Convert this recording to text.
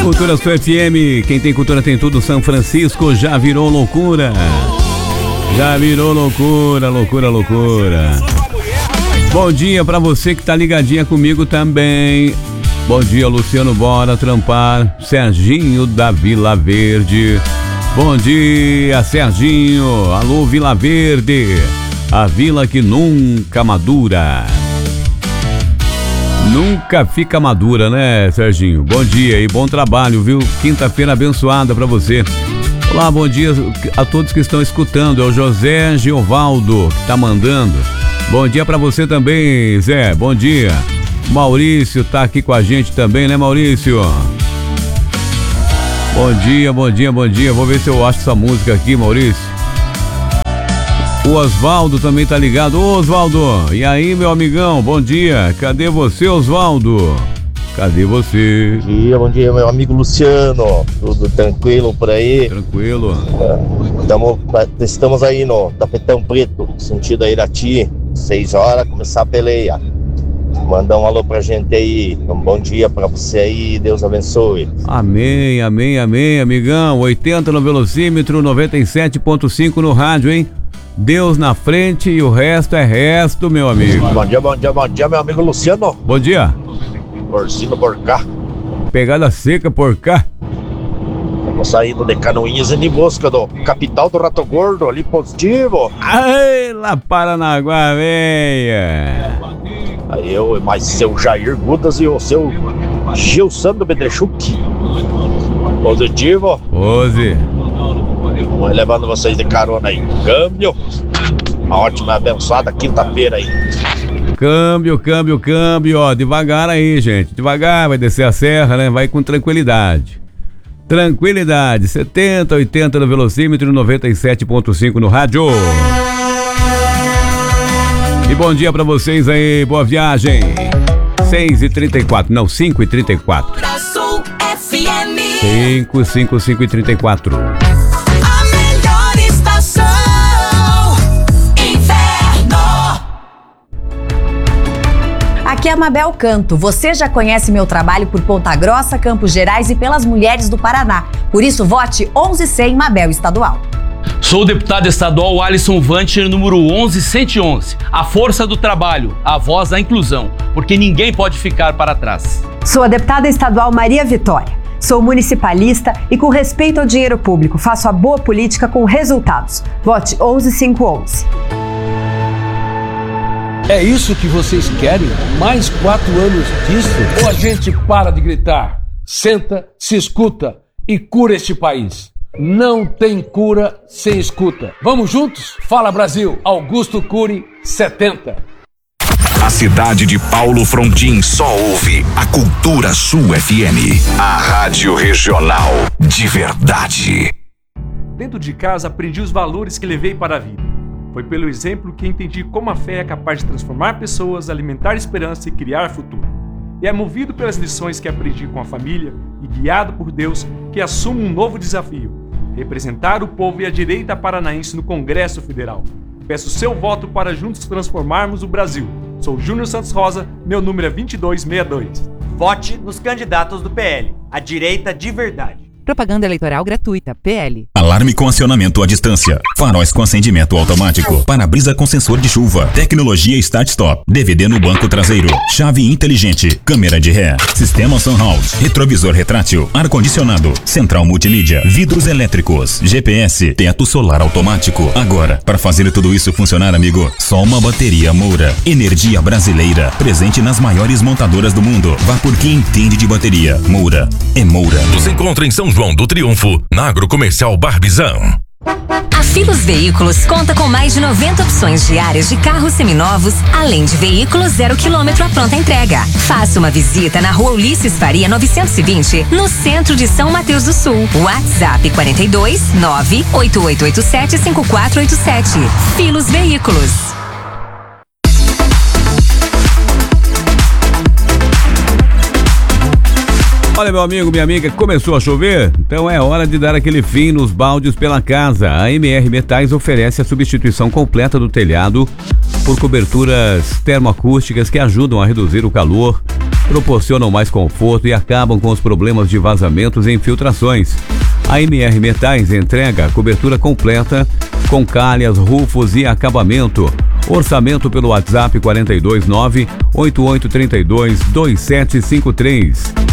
Cultura Sua FM, quem tem cultura tem tudo. São Francisco já virou loucura. Já virou loucura, loucura, loucura. Bom dia pra você que tá ligadinha comigo também. Bom dia, Luciano, bora trampar. Serginho da Vila Verde. Bom dia, Serginho. Alô, Vila Verde. A vila que nunca madura. Nunca fica madura, né, Serginho? Bom dia e bom trabalho, viu? Quinta-feira abençoada pra você. Olá, bom dia a todos que estão escutando. É o José Giovaldo que tá mandando. Bom dia pra você também, Zé. Bom dia. Maurício tá aqui com a gente também, né, Maurício? Bom dia, bom dia, bom dia. Vou ver se eu acho essa música aqui, Maurício. O Osvaldo também tá ligado. Ô, Osvaldo, e aí, meu amigão? Bom dia. Cadê você, Osvaldo? Cadê você? Bom dia, meu amigo Luciano. Tudo tranquilo por aí? Tranquilo. Estamos aí no Tapetão Preto, sentido a Irati. 6 horas, começar a peleia. Manda um alô pra gente aí. Um bom dia pra você aí. Deus abençoe. Amém, amém, amém, amigão. 80 no velocímetro, 97.5 no rádio, hein? Deus na frente e o resto é resto, meu amigo. Bom dia, bom dia, bom dia, meu amigo Luciano. Bom dia. Porcino por cá. Pegada seca por cá. Estamos saindo de Canoinhas em busca do capital do Rato Gordo, ali positivo. Ai, lá Paranaguá, véia. Aí eu e mais seu Jair Gudas e o seu Gilsando Bedrechuk. Positivo. Pose. Vamos levando vocês de carona aí. Câmbio. Uma ótima, abençoada quinta-feira aí. Câmbio, câmbio, câmbio, ó. Devagar aí, gente. Devagar, vai descer a serra, né? Vai com tranquilidade. Tranquilidade. 70, 80 no velocímetro, 97.5 no rádio. E bom dia pra vocês aí. Boa viagem. 6h34. Não, 5h34. 5h34. Aqui é a Mabel Canto. Você já conhece meu trabalho por Ponta Grossa, Campos Gerais e pelas mulheres do Paraná. Por isso, vote 1100 Mabel Estadual. Sou o deputado estadual Alisson Vancher, número 11111. A força do trabalho, a voz da inclusão, porque ninguém pode ficar para trás. Sou a deputada estadual Maria Vitória. Sou municipalista e, com respeito ao dinheiro público, faço a boa política com resultados. Vote 11511. É isso que vocês querem? Mais 4 anos disso? Ou a gente para de gritar, senta, se escuta e cura este país? Não tem cura sem escuta. Vamos juntos? Fala Brasil, Augusto Cury, 70. A cidade de Paulo Frontin só ouve a Cultura Sul FM. A rádio regional de verdade. Dentro de casa aprendi os valores que levei para a vida. Foi pelo exemplo que entendi como a fé é capaz de transformar pessoas, alimentar esperança e criar futuro. E é movido pelas lições que aprendi com a família e guiado por Deus que assumo um novo desafio: representar o povo e a direita paranaense no Congresso Federal. Peço seu voto para juntos transformarmos o Brasil. Sou Júnior Santos Rosa, meu número é 2262. Vote nos candidatos do PL, a direita de verdade. Propaganda eleitoral gratuita, PL. Alarme com acionamento à distância. Faróis com acendimento automático. Para-brisa com sensor de chuva. Tecnologia Start-Stop. DVD no banco traseiro. Chave inteligente. Câmera de ré. Sistema Sunhouse. Retrovisor retrátil. Ar-condicionado. Central multimídia. Vidros elétricos. GPS. Teto solar automático. Agora, para fazer tudo isso funcionar, amigo, só uma bateria Moura. Energia brasileira. Presente nas maiores montadoras do mundo. Vá por quem entende de bateria. Moura. É Moura. Nos encontra em São João do Triunfo, na Agrocomercial Barbizão. A Filos Veículos conta com mais de 90 opções diárias de carros seminovos, além de veículos 0 km à pronta entrega. Faça uma visita na Rua Ulisses Faria 920, no centro de São Mateus do Sul. WhatsApp 42 98887 5487. Filos Veículos. Olha, meu amigo, minha amiga, começou a chover? Então é hora de dar aquele fim nos baldes pela casa. A MR Metais oferece a substituição completa do telhado por coberturas termoacústicas que ajudam a reduzir o calor proporcionam mais conforto e acabam com os problemas de vazamentos e infiltrações. A MR Metais entrega a cobertura completa com calhas, rufos e acabamento. Orçamento pelo WhatsApp 429-8832-2753.